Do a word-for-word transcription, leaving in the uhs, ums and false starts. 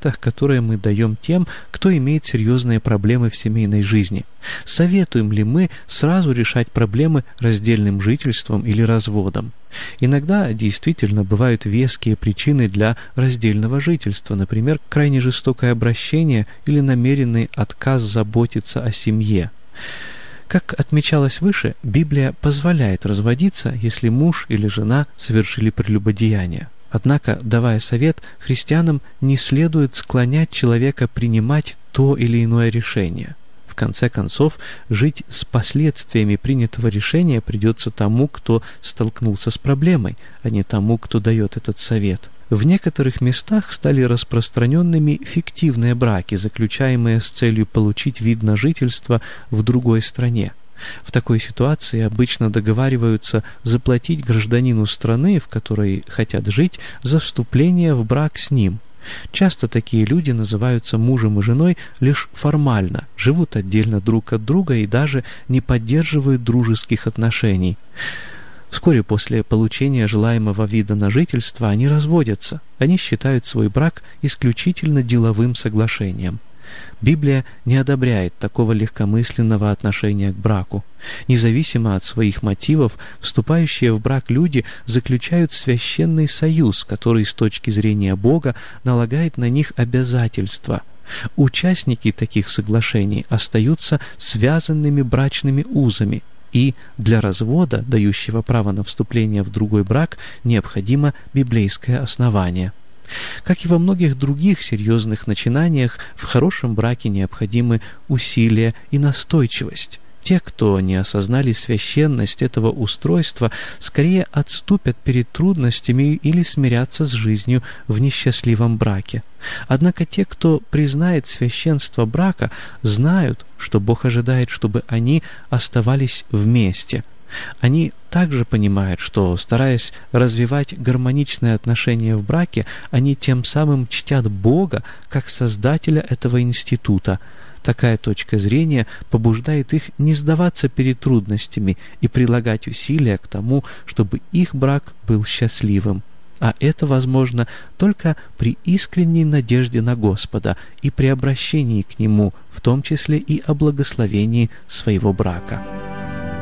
советах, которые мы даем тем, кто имеет серьезные проблемы в семейной жизни. Советуем ли мы сразу решать проблемы раздельным жительством или разводом? Иногда действительно бывают веские причины для раздельного жительства, например, крайне жестокое обращение или намеренный отказ заботиться о семье. Как отмечалось выше, Библия позволяет разводиться, если муж или жена совершили прелюбодеяние. Однако, давая совет, христианам не следует склонять человека принимать то или иное решение. В конце концов, жить с последствиями принятого решения придется тому, кто столкнулся с проблемой, а не тому, кто дает этот совет. В некоторых местах стали распространенными фиктивные браки, заключаемые с целью получить вид на жительство в другой стране. В такой ситуации обычно договариваются заплатить гражданину страны, в которой хотят жить, за вступление в брак с ним. Часто такие люди называются мужем и женой лишь формально, живут отдельно друг от друга и даже не поддерживают дружеских отношений. Вскоре после получения желаемого вида на жительство они разводятся. Они считают свой брак исключительно деловым соглашением. Библия не одобряет такого легкомысленного отношения к браку. Независимо от своих мотивов, вступающие в брак люди заключают священный союз, который с точки зрения Бога налагает на них обязательства. Участники таких соглашений остаются связанными брачными узами, и для развода, дающего право на вступление в другой брак, необходимо библейское основание. Как и во многих других серьезных начинаниях, в хорошем браке необходимы усилия и настойчивость. Те, кто не осознали священность этого устройства, скорее отступят перед трудностями или смирятся с жизнью в несчастливом браке. Однако те, кто признает священство брака, знают, что Бог ожидает, чтобы они оставались вместе. Они также понимают, что, стараясь развивать гармоничные отношения в браке, они тем самым чтят Бога как создателя этого института. Такая точка зрения побуждает их не сдаваться перед трудностями и прилагать усилия к тому, чтобы их брак был счастливым. А это возможно только при искренней надежде на Господа и при обращении к Нему, в том числе и о благословении своего брака.